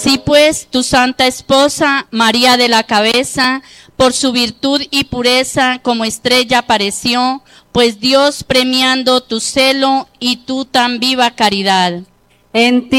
Sí, pues, tu santa esposa, María de la Cabeza, por su virtud y pureza como estrella apareció, pues Dios premiando tu celo y tu tan viva caridad. En ti